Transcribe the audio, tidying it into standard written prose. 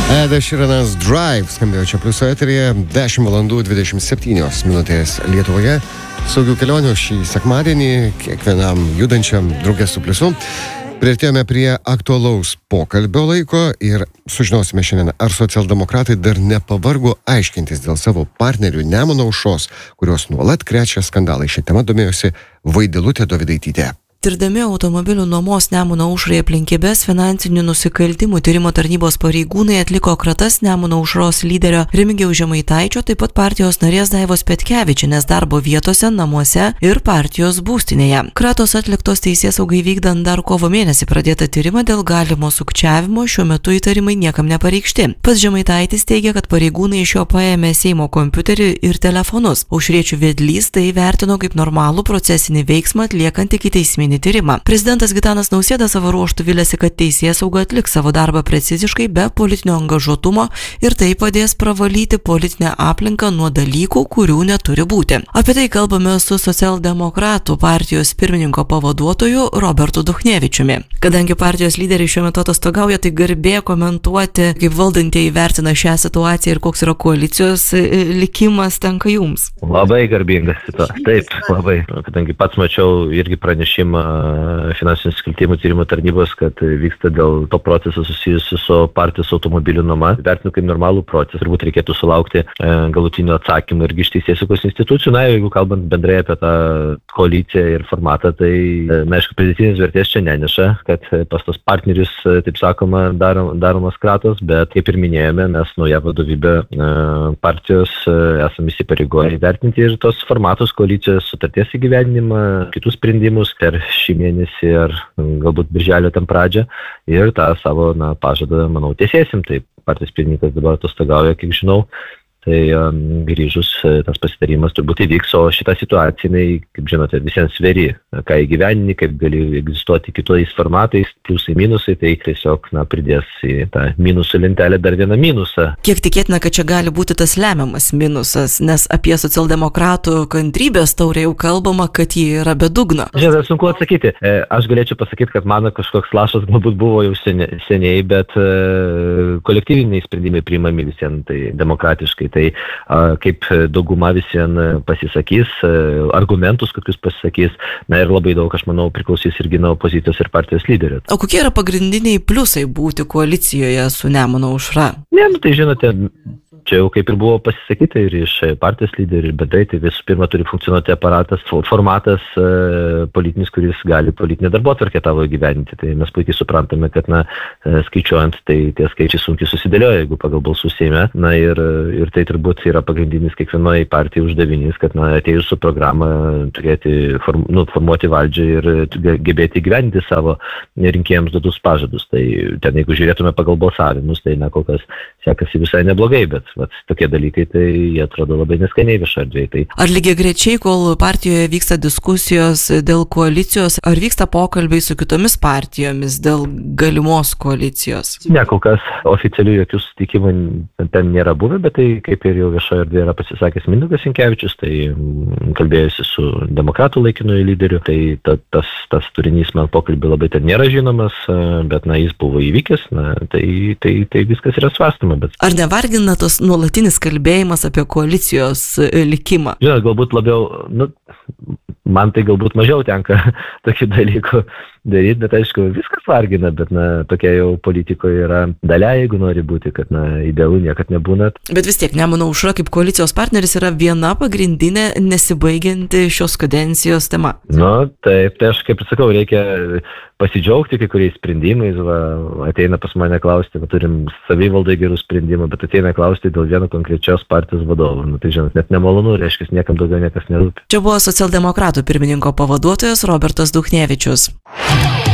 Edas Širanas Drive skambėjo čia Pliuso eteryje, 10 valandų 27 minutės Lietuvoje. Saugių kelionių šį sekmadienį kiekvienam judančiam drauge su Pliusu. Priartėjome prie aktualaus pokalbio laiko ir sužinosime šiandien, ar socialdemokratai dar nepavargo aiškintis dėl savo partnerių Nemuno aušros, kurios nuolat krečia skandalai. Šią temą domėjosi Vaidilutė Dovydaitytė. Tirdami automobilių nuomos Nemuno aušrai aplinkybes, finansinių nusikaltimų tyrimo tarnybos pareigūnai atliko kratas Nemuno aušros lyderio Remigijaus Žemaitaičio, taip pat partijos narės Daivos Petkevičienės darbo vietose, namuose ir partijos būstinėje. Kratos atliktos teisėsaugai vykdant dar kovo mėnesį pradėtą tyrimą dėl galimo sukčiavimo, šiuo metu įtarimai niekam nepareikšti. Pats Žemaitaitis teigia, kad pareigūnai iš jo paėmė Seimo kompiuterį ir telefonus. Aušriečių vedlys tai vertino kaip normalų procesinį veiksmą atliekant ikiteisminį tyrimą. Prezidentas Gitanas Nausėda savo ruožtu vilėsi, kad teisėsauga atliks savo darbą preciziškai be politinio angažuotumo ir tai padės pravalyti politinę aplinką nuo dalykų, kurių neturi būti. Apie tai kalbame su socialdemokratų partijos pirmininko pavaduotoju Robertu Duchnevičiumi. Kadangi partijos lyderiai šiuo metu atostogauja, tai garbė komentuoti, kaip valdantieji vertina šią situaciją ir koks yra koalicijos likimas, tenka jums. Labai garbingas situacija. Taip, labai. Kadangi pats mačiau irgi pranešimą finansinių nusikaltimų tyrimo tarnybos, kad vyksta dėl to proceso susijusiu su partijos automobilių nuoma. Vertinu kaip normalų procesą. Turbūt reikėtų sulaukti galutinio atsakymą irgi iš teisėsaugos institucijų. Na, jeigu kalbant bendrai apie tą koaliciją ir formatą, tai, aišku, pridėtinės vertės čia neneša, kad pas tos partnerius, taip sakoma, daromas kratos, bet kaip ir minėjome, mes nauja vadovybė partijos esame įsipareigoję įvertinti ir tos formatos koalicijos sutarties įgyvendinimą, kitus sprendimus per šį mėnesį ar galbūt birželio ten pradžią ir tą savo pažadą, manau, tiesėsim. Tai partijos pirmininkas dabar atostogauja, kiek žinau. Tai grįžus tas pasitarimas turbūt įvyks, o šitą situaciją, kaip žinote, visiems sveri, ką įgyvendini, kaip gali egzistuoti kitais formatais, pliusai, minusai, tai tiesiog pridės į tą minusų lentelę dar vieną minusą. Kiek tikėtina, kad čia gali būti tas lemiamas minusas, nes apie socialdemokratų kantrybės taurę jau kalbama, kad ji yra be dugno. Žinoma, sunku atsakyti. Aš galėčiau pasakyti, kad mano kažkoks lašas galbūt buvo jau seniai, bet kolektyviniai sprendimai priimami visiems, tai demokratiškai. Tai kaip dauguma visiems pasisakys, argumentus kokius pasisakys, ir labai daug, aš manau, priklausys irgi nuo opozicijos ir partijos lyderio. O kokie yra pagrindiniai pliusai būti koalicijoje su Nemuno aušra? Tai žinote, čia jau kaip ir buvo pasisakyta ir iš partijos lyderių, ir bendrai, tai visų pirma turi funkcionuoti aparatas, formatas politinis, kuris gali politinę darbotvarkę tavo įgyvendinti. Tai mes puikiai suprantame, kad skaičiuojant, tai tie skaičiai sunkiai susidėlioja, jeigu pagal balsų Seime. Ir tai turbūt yra pagrindinis kiekvienoje partijai uždavinys, kad atėjus su programą turėti, formuoti valdžią ir gebėti įgyvendinti savo rinkėjams duotus pažadus. Tai ten, jeigu žiūrėtume pagal balsavimus, tai kol kas sekasi visai neblogai, bet tokie dalykai, tai jie atrodo labai neskaniai viešoje erdvėje. Tai. Ar lygiai grečiai, kol partijoje vyksta diskusijos dėl koalicijos, ar vyksta pokalbiai su kitomis partijomis dėl galimos koalicijos? Ne, kol kas oficialių jokių susitikimų ten nėra buvę, bet tai kaip ir jau viešoje erdvėje yra pasisakęs Mindaugas Sinkevičius, tai kalbėjusi su demokratų laikinuoju lyderiu, tai tas turinys man pokalbį labai ten nėra žinomas, bet jis buvo įvykęs, tai viskas yra svarstama. Bet. Ar nevargina tos nuolatinis kalbėjimas apie koalicijos likimą? Žinot, galbūt labiau, man tai galbūt mažiau tenka tokių dalykų daryti, bet aišku, viskas vargina, bet tokia jau politikoje yra dalia, jeigu nori būti, kad idealų niekad nebūna. Bet vis tiek Nemuno aušra kaip koalicijos partneris yra viena pagrindinė nesibaigianti šios kadencijos tema. Taip, tai aš kaip ir sakau, reikia pasidžiaugti kai kuriais sprendimais, ateina pas mane klausti, turim savivaldai gerų sprendimų, bet ateina klausti dėl vieno konkrečios partijos vadovo. Tai žinot, net nemalonu, reiškia, niekam daugiau niekas nerūpi. Čia buvo socialdemokratų pirmininko pavaduotojas Robertas Duchnevičius.